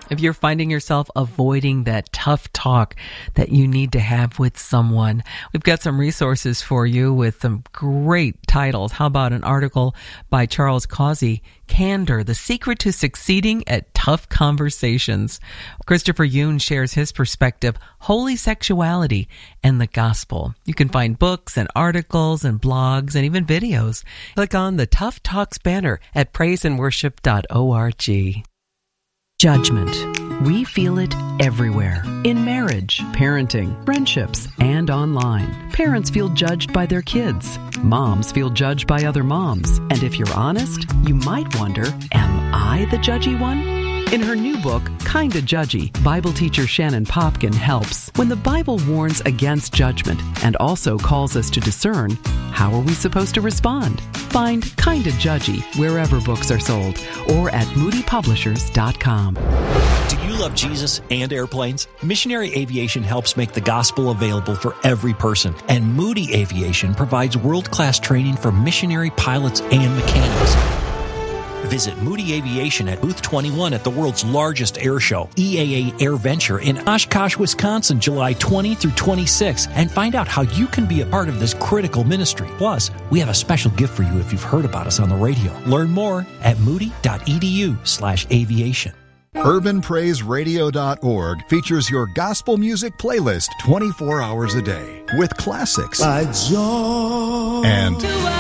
If you're finding yourself avoiding that tough talk that you need to have with someone, we've got some resources for you with some great titles. How about an article by Charles Causey, Candor, the Secret to Succeeding at Tough Conversations. Christopher Yoon shares his perspective, Holy Sexuality and the Gospel. You can find books and articles and blogs and even videos. Click on the Tough Talks banner at praiseandworship.org. Judgment. We feel it everywhere. In marriage, parenting, friendships, and online. Parents feel judged by their kids. Moms feel judged by other moms. And if you're honest, you might wonder, am I the judgy one? In her new book, Kinda Judgy, Bible teacher Shannon Popkin helps. When the Bible warns against judgment and also calls us to discern, how are we supposed to respond? Find Kinda Judgy wherever books are sold or at moodypublishers.com. Do you love Jesus and airplanes? Missionary Aviation helps make the gospel available for every person, and Moody Aviation provides world-class training for missionary pilots and mechanics. Visit Moody Aviation at Booth 21 at the world's largest air show, EAA Air Venture in Oshkosh, Wisconsin, July 20 through 26, and find out how you can be a part of this critical ministry. Plus, we have a special gift for you if you've heard about us on the radio. Learn more at moody.edu/aviation. UrbanPraiseRadio.org features your gospel music playlist 24 hours a day with classics and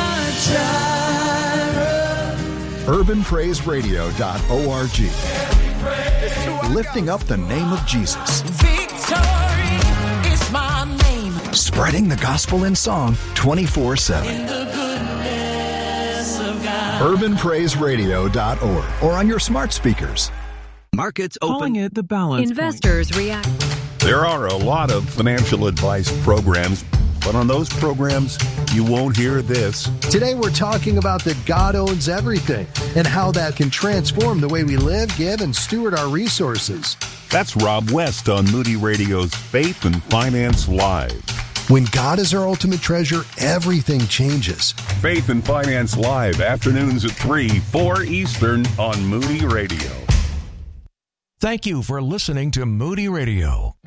UrbanPraiseRadio.org, lifting up the name of Jesus. Victory is my name. Spreading the gospel in song 24/7. In the goodness of God. UrbanPraiseRadio.org or on your smart speakers. Markets open. Calling it the balance Investors react. There are a lot of financial advice programs, but on those programs, you won't hear this. Today we're talking about that God owns everything and how that can transform the way we live, give, and steward our resources. That's Rob West on Moody Radio's Faith and Finance Live. When God is our ultimate treasure, everything changes. Faith and Finance Live, afternoons at 3, 4 Eastern on Moody Radio. Thank you for listening to Moody Radio.